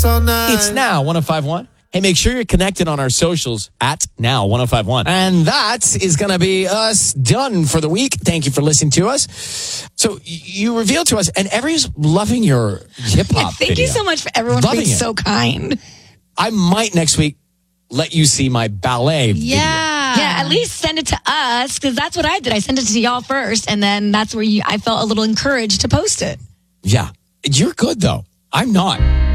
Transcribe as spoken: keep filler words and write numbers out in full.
this all night. It's Now one oh five point one. Hey, make sure you're connected on our socials at Now one oh five point one. And that is going to be us done for the week. Thank you for listening to us. So you revealed to us, and everybody's loving your hip hop. Thank video. you so much for everyone Loving for being it. so kind. I might next week let you see my ballet video. Yeah. Yeah, at least send it to us, because that's what I did. I sent it to y'all first, and then that's where you, I felt a little encouraged to post it. Yeah. You're good, though. I'm not.